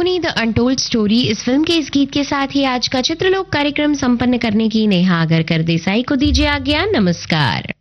कहानी the untold story. इस film के इस गीत के साथ ही आज का चित्रलोक कार्यक्रम संपन्न करने की नेहा आगरकर देसाई को दीजिए आज्ञा। नमस्कार।